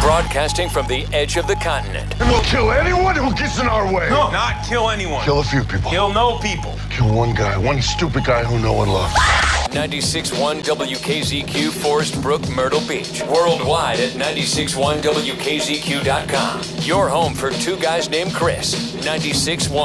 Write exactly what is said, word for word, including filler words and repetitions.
Broadcasting from the edge of the continent. And we'll kill anyone who gets in our way. No, not kill anyone. Kill a few people. Kill no people. Kill one guy, one stupid guy who no one loves. ninety-six point one W K Z Q, Forest Brook, Myrtle Beach. Worldwide at ninety-six point one W K Z Q dot com. Your home for two guys named Chris. ninety-six point one